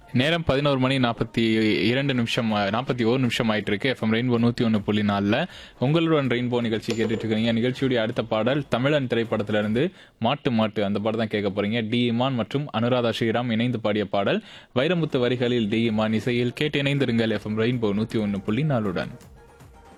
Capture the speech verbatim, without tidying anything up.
நேரம் பதினோரு மணி நாற்பத்தி இரண்டு நிமிஷம் நாற்பத்தி ஒரு நிமிஷம் ஆயிட்டு இருக்கு. எஃப்எம் ரெயின்போ நூத்தி ஒன்று புள்ளி நாலுல உங்களுடன் ரெயின்போ நிகழ்ச்சி கேட்டுட்டு இருக்கீங்க. நிகழ்ச்சியுடைய அடுத்த பாடல் தமிழன் திரைப்படத்துல இருந்து மாட்டு மாட்டு அந்த பாடம் தான் கேட்க போறீங்க. டி இமான் மற்றும் அனுராதா ஸ்ரீராம் இணைந்து பாடிய பாடல். வைரமுத்து வரிகளில் டி இமான் இசையில் கேட்டு இணைந்திருங்கள் எஃப்எம் ரெயின்போ நூத்தி ஒன்று புள்ளி நாலுடன்.